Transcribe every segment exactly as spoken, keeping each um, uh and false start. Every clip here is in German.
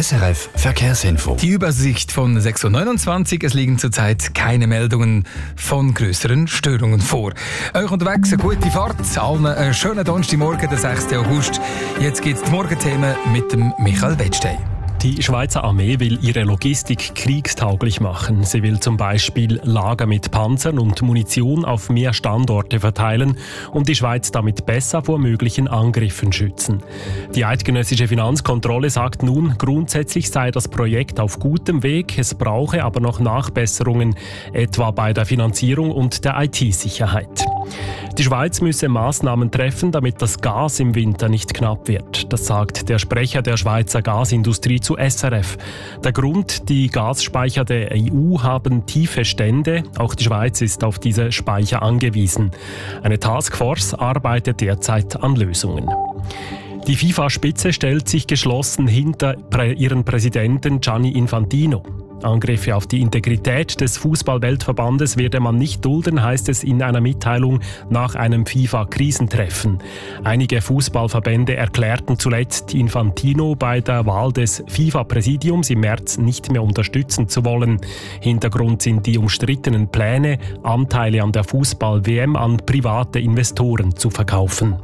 S R F Verkehrsinfo. Die Übersicht von sechs Uhr neunundzwanzig. Es liegen zurzeit keine Meldungen von grösseren Störungen vor. Euch unterwegs eine gute Fahrt. Allen einen schönen Donnerstagmorgen, der sechsten August. Jetzt gibt es die Morgenthemen mit dem Michael Wettstein. Die Schweizer Armee will ihre Logistik kriegstauglich machen. Sie will zum Beispiel Lager mit Panzern und Munition auf mehr Standorte verteilen und die Schweiz damit besser vor möglichen Angriffen schützen. Die eidgenössische Finanzkontrolle sagt nun, grundsätzlich sei das Projekt auf gutem Weg, es brauche aber noch Nachbesserungen, etwa bei der Finanzierung und der I T-Sicherheit. Die Schweiz müsse Maßnahmen treffen, damit das Gas im Winter nicht knapp wird. Das sagt der Sprecher der Schweizer Gasindustrie zu S R F. Der Grund, die Gasspeicher der E U haben tiefe Stände. Auch die Schweiz ist auf diese Speicher angewiesen. Eine Taskforce arbeitet derzeit an Lösungen. Die FIFA-Spitze stellt sich geschlossen hinter ihren Präsidenten Gianni Infantino. Angriffe auf die Integrität des Fußball-Weltverbandes werde man nicht dulden, heißt es in einer Mitteilung nach einem FIFA-Krisentreffen. Einige Fußballverbände erklärten zuletzt, Infantino bei der Wahl des FIFA-Präsidiums im März nicht mehr unterstützen zu wollen. Hintergrund sind die umstrittenen Pläne, Anteile an der Fußball-W M an private Investoren zu verkaufen.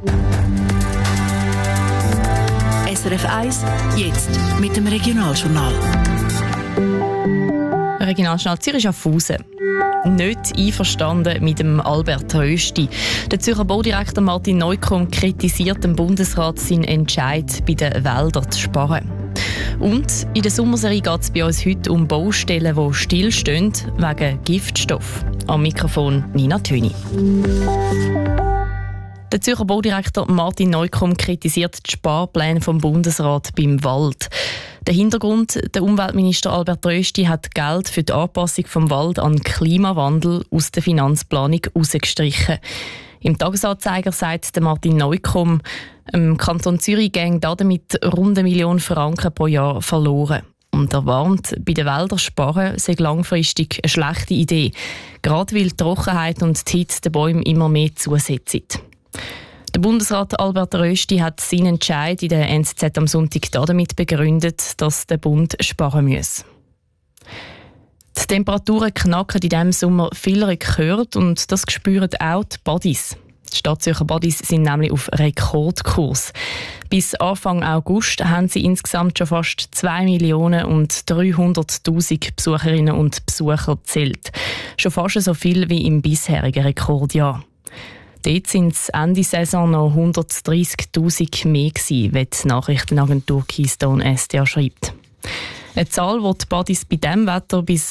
S R F eins, jetzt mit dem Regionaljournal. Regionaljournal Zürich Schaffhausen. Nicht einverstanden mit dem Albert Rösti. Der Zürcher Baudirektor Martin Neukomm kritisiert dem Bundesrat seinen Entscheid, bei den Wäldern zu sparen. Und in der Sommerserie geht es bei uns heute um Baustellen, die stillstehen wegen Giftstoff. Am Mikrofon Nina Töni. Der Zürcher Baudirektor Martin Neukomm kritisiert die Sparpläne vom Bundesrat beim Wald. Der Hintergrund: Der Umweltminister Albert Rösti hat Geld für die Anpassung vom Wald an den Klimawandel aus der Finanzplanung herausgestrichen. Im Tagesanzeiger sagt der Martin Neukomm, im Kanton Zürich gehen damit rund eine Million Franken pro Jahr verloren. Und er warnt, bei den Wäldern sparen sei langfristig eine schlechte Idee, gerade weil die Trockenheit und die Hitze den Bäumen immer mehr zusetzen. Der Bundesrat Albert Rösti hat seinen Entscheid in der N Z Z am Sonntag damit begründet, dass der Bund sparen muss. Die Temperaturen knacken in diesem Sommer viel Rekord und das spüren auch die Badis. Die Stadtzürcher Badis sind nämlich auf Rekordkurs. Bis Anfang August haben sie insgesamt schon fast zwei Millionen und dreihunderttausend Besucherinnen und Besucher gezählt. Schon fast so viel wie im bisherigen Rekordjahr. Dort sind es Ende Saison noch hundertdreissigtausend mehr gewesen, wie die Nachrichtenagentur Keystone S D A schreibt. Eine Zahl, die die Badis bei diesem Wetter bis